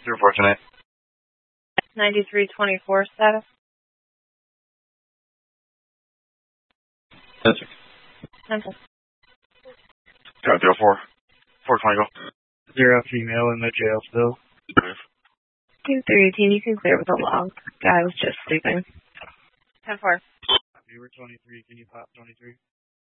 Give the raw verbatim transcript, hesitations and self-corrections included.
Zero four tonight. ninety-three twenty-four status. That's it. Simple. Got zero four. Four twenty go. Zero female in the jail still. Two three eighteen, you can clear with a log. Guy was just sleeping. Ten four. Viewer twenty-three, can you pop twenty-three?